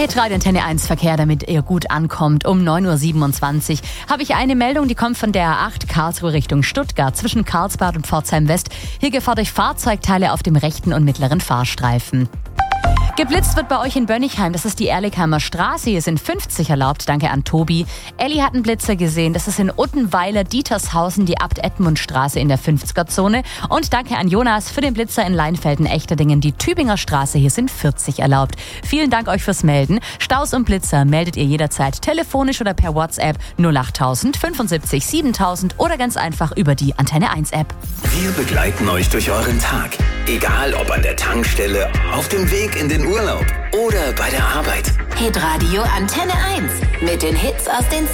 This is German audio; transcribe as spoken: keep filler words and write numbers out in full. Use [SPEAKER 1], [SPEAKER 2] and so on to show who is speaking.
[SPEAKER 1] Hitradio Antenne eins Verkehr, damit ihr gut ankommt. Um neun Uhr siebenundzwanzig habe ich eine Meldung, die kommt von der A acht Karlsruhe Richtung Stuttgart zwischen Karlsbad und Pforzheim West. Hier gefahren durch Fahrzeugteile auf dem rechten und mittleren Fahrstreifen. Geblitzt wird bei euch in Bönnigheim, das ist die Erlikheimer Straße, hier sind fünfzig erlaubt, danke an Tobi. Elli hat einen Blitzer gesehen, das ist in Uttenweiler, Dietershausen, die Abt-Edmund-Straße in der fünfziger-Zone. Und danke an Jonas für den Blitzer in Leinfelden-Echterdingen, die Tübinger Straße, hier sind vierzig erlaubt. Vielen Dank euch fürs Melden. Staus und Blitzer meldet ihr jederzeit telefonisch oder per WhatsApp null achttausend fünfundsiebzig siebentausend oder ganz einfach über die Antenne eins App.
[SPEAKER 2] Wir begleiten euch durch euren Tag. Egal ob an der Tankstelle, auf dem Weg in den Urlaub oder bei der Arbeit.
[SPEAKER 3] Hitradio Antenne eins mit den Hits aus den